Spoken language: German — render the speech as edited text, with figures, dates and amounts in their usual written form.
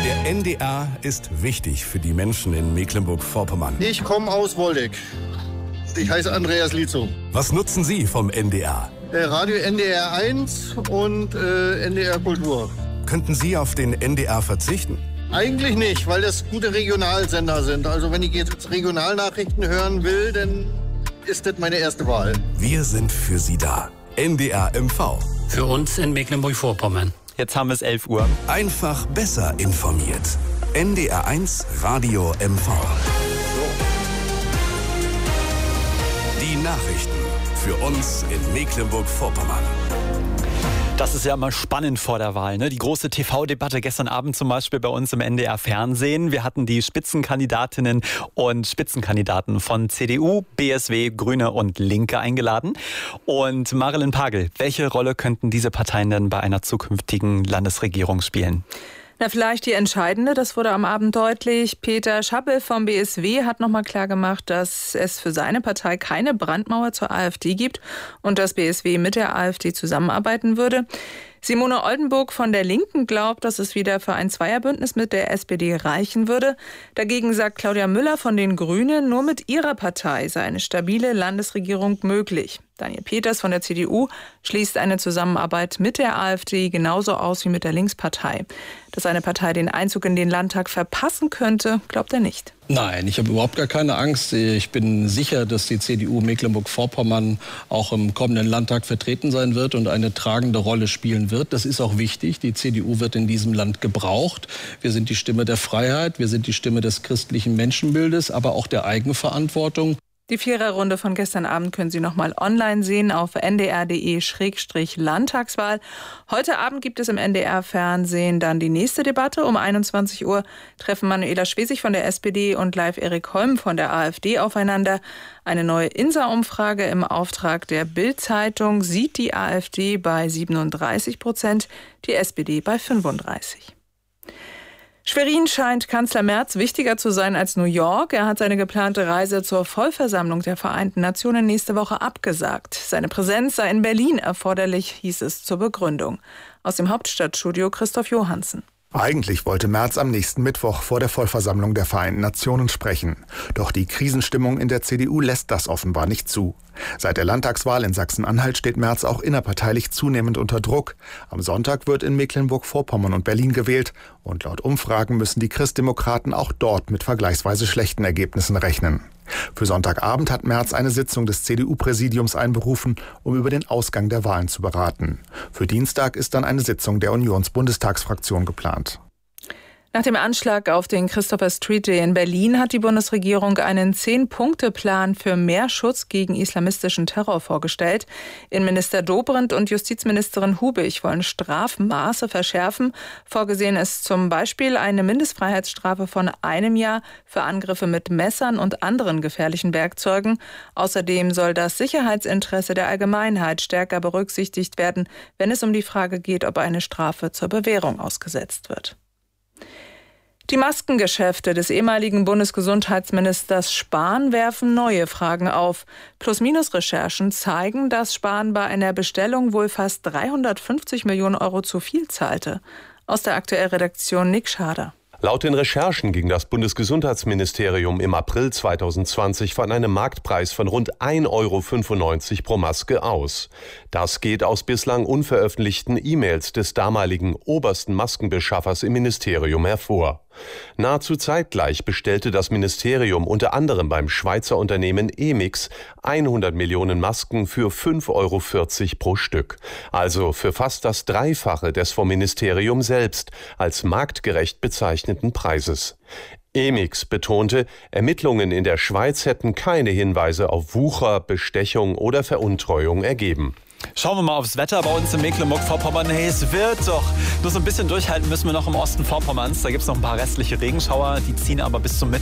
Der NDR ist wichtig für die Menschen in Mecklenburg-Vorpommern. Ich komme aus Woldeck. Ich heiße Andreas Lietzow. Was nutzen Sie vom NDR? Radio NDR 1 und NDR Kultur. Könnten Sie auf den NDR verzichten? Eigentlich nicht, weil das gute Regionalsender sind. Also wenn ich jetzt Regionalnachrichten hören will, dann ist das meine erste Wahl. Wir sind für Sie da. NDR MV. Für uns in Mecklenburg-Vorpommern. Jetzt haben wir es 11 Uhr. Einfach besser informiert. NDR 1 Radio MV. Die Nachrichten für uns in Mecklenburg-Vorpommern. Das ist ja immer spannend vor der Wahl, ne? Die große TV-Debatte gestern Abend zum Beispiel bei uns im NDR-Fernsehen. Wir hatten die Spitzenkandidatinnen und Spitzenkandidaten von CDU, BSW, Grüne und Linke eingeladen. Und Marilyn Pagel, welche Rolle könnten diese Parteien denn bei einer zukünftigen Landesregierung spielen? Na, vielleicht die entscheidende, das wurde am Abend deutlich. Peter Schappel vom BSW hat nochmal klargemacht, dass es für seine Partei keine Brandmauer zur AfD gibt und dass BSW mit der AfD zusammenarbeiten würde. Simone Oldenburg von der Linken glaubt, dass es wieder für ein Zweierbündnis mit der SPD reichen würde. Dagegen sagt Claudia Müller von den Grünen, nur mit ihrer Partei sei eine stabile Landesregierung möglich. Daniel Peters von der CDU schließt eine Zusammenarbeit mit der AfD genauso aus wie mit der Linkspartei. Dass eine Partei den Einzug in den Landtag verpassen könnte, glaubt er nicht. Nein, ich habe überhaupt gar keine Angst. Ich bin sicher, dass die CDU Mecklenburg-Vorpommern auch im kommenden Landtag vertreten sein wird und eine tragende Rolle spielen wird. Das ist auch wichtig. Die CDU wird in diesem Land gebraucht. Wir sind die Stimme der Freiheit, wir sind die Stimme des christlichen Menschenbildes, aber auch der Eigenverantwortung. Die Viererrunde von gestern Abend können Sie noch mal online sehen auf ndr.de/Landtagswahl. Heute Abend gibt es im NDR-Fernsehen dann die nächste Debatte. Um 21 Uhr treffen Manuela Schwesig von der SPD und Live Erik Holm von der AfD aufeinander. Eine neue INSA-Umfrage im Auftrag der Bild-Zeitung sieht die AfD bei 37%, die SPD bei 35%. Schwerin scheint Kanzler Merz wichtiger zu sein als New York. Er hat seine geplante Reise zur Vollversammlung der Vereinten Nationen nächste Woche abgesagt. Seine Präsenz sei in Berlin erforderlich, hieß es zur Begründung. Aus dem Hauptstadtstudio Christoph Johansen. Eigentlich wollte Merz am nächsten Mittwoch vor der Vollversammlung der Vereinten Nationen sprechen. Doch die Krisenstimmung in der CDU lässt das offenbar nicht zu. Seit der Landtagswahl in Sachsen-Anhalt steht Merz auch innerparteilich zunehmend unter Druck. Am Sonntag wird in Mecklenburg-Vorpommern und Berlin gewählt. Und laut Umfragen müssen die Christdemokraten auch dort mit vergleichsweise schlechten Ergebnissen rechnen. Für Sonntagabend hat Merz eine Sitzung des CDU-Präsidiums einberufen, um über den Ausgang der Wahlen zu beraten. Für Dienstag ist dann eine Sitzung der Unions-Bundestagsfraktion geplant. Nach dem Anschlag auf den Christopher Street Day in Berlin hat die Bundesregierung einen 10-Punkte-Plan für mehr Schutz gegen islamistischen Terror vorgestellt. Innenminister Dobrindt und Justizministerin Hubig wollen Strafmaße verschärfen. Vorgesehen ist zum Beispiel eine Mindestfreiheitsstrafe von 1 Jahr für Angriffe mit Messern und anderen gefährlichen Werkzeugen. Außerdem soll das Sicherheitsinteresse der Allgemeinheit stärker berücksichtigt werden, wenn es um die Frage geht, ob eine Strafe zur Bewährung ausgesetzt wird. Die Maskengeschäfte des ehemaligen Bundesgesundheitsministers Spahn werfen neue Fragen auf. Plus-Minus-Recherchen zeigen, dass Spahn bei einer Bestellung wohl fast 350 Millionen Euro zu viel zahlte. Aus der Aktuell-Redaktion Nick Schader. Laut den Recherchen ging das Bundesgesundheitsministerium im April 2020 von einem Marktpreis von rund 1,95 € pro Maske aus. Das geht aus bislang unveröffentlichten E-Mails des damaligen obersten Maskenbeschaffers im Ministerium hervor. Nahezu zeitgleich bestellte das Ministerium unter anderem beim Schweizer Unternehmen Emix 100 Millionen Masken für 5,40 € pro Stück. Also für fast das Dreifache des vom Ministerium selbst als marktgerecht bezeichneten Preises. Emix betonte, Ermittlungen in der Schweiz hätten keine Hinweise auf Wucher, Bestechung oder Veruntreuung ergeben. Schauen wir mal aufs Wetter bei uns in Mecklenburg-Vorpommern. Hey, es wird doch. Nur so ein bisschen durchhalten müssen wir noch im Osten Vorpommerns. Da gibt es noch ein paar restliche Regenschauer, die ziehen aber bis zum Mittag